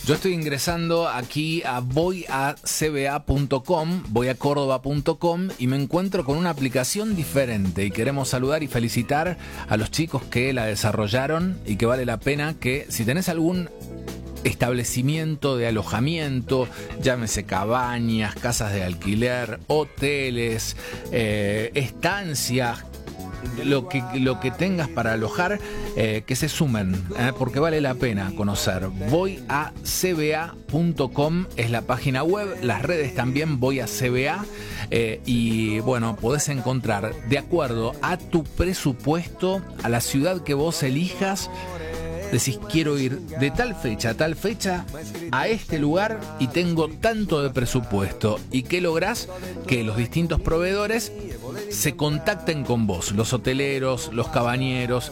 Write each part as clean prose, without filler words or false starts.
Yo estoy ingresando aquí a voyacba.com, voyacórdoba.com, y me encuentro con una aplicación diferente y queremos saludar y felicitar a los chicos que la desarrollaron y que vale la pena que si tenés algún establecimiento de alojamiento, llámese cabañas, casas de alquiler, hoteles, estancias, lo que tengas para alojar, que se sumen, porque vale la pena conocer. voyacba.com es la página web, las redes también voyacba, y bueno, podés encontrar de acuerdo a tu presupuesto, a la ciudad que vos elijas. Decís, quiero ir de tal fecha a tal fecha a este lugar y tengo tanto de presupuesto. ¿Y qué lográs? Que los distintos proveedores se contacten con vos, los hoteleros, los cabañeros,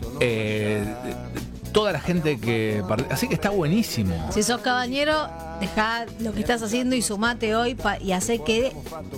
toda la gente que... Así que está buenísimo. Si sos cabañero, dejá lo que estás haciendo y sumate hoy y hacé que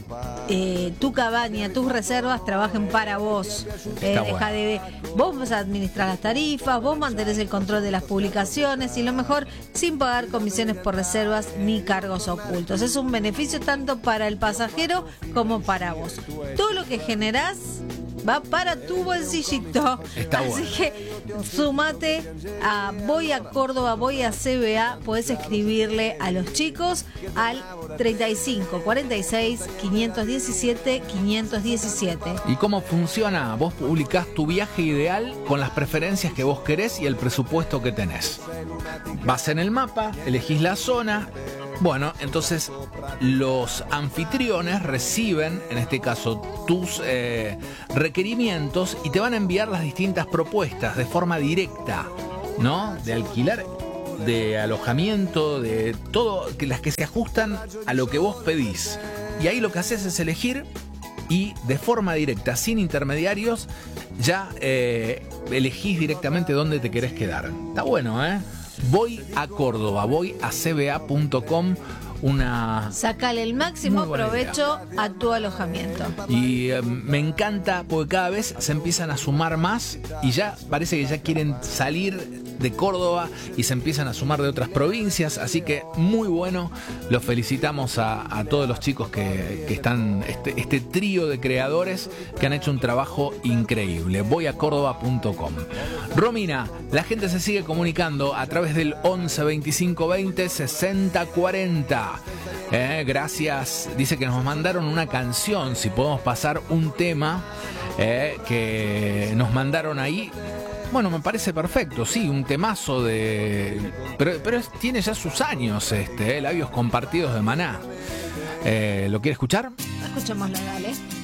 tu cabaña, tus reservas trabajen para vos. Dejá de... Vos vas a administrar las tarifas, vos mantenés el control de las publicaciones y lo mejor, sin pagar comisiones por reservas ni cargos ocultos. Es un beneficio tanto para el pasajero como para vos. Todo lo que generás va para tu bolsillito. Está Así bueno. que sumate a Voy a Córdoba, Voy a CBA. Podés escribirle a los chicos al 35 46 517 517. ¿Y cómo funciona? Vos publicás tu viaje ideal con las preferencias que vos querés y el presupuesto que tenés. Vas en el mapa, elegís la zona. Bueno, entonces los anfitriones reciben, en este caso, tus requerimientos y te van a enviar las distintas propuestas de forma directa, ¿no? De alquilar, de alojamiento, de todo, las que se ajustan a lo que vos pedís. Y ahí lo que haces es elegir y de forma directa, sin intermediarios, ya elegís directamente dónde te querés quedar. Está bueno, ¿eh? Voy a Córdoba, voyacba.com, Sacale el máximo provecho a tu alojamiento. Y me encanta porque cada vez se empiezan a sumar más y ya parece que ya quieren salir de Córdoba y se empiezan a sumar de otras provincias, así que muy bueno. Los felicitamos a todos los chicos que están, este trío de creadores que han hecho un trabajo increíble. voyacórdoba.com. Romina, la gente se sigue comunicando a través del 11 25 20 60 40. Gracias, dice que nos mandaron una canción, si podemos pasar un tema que nos mandaron ahí. Bueno, me parece perfecto, sí, un temazo de... Pero tiene ya sus años Labios Compartidos de Maná. ¿Lo quiere escuchar? Escuchémoslo, dale.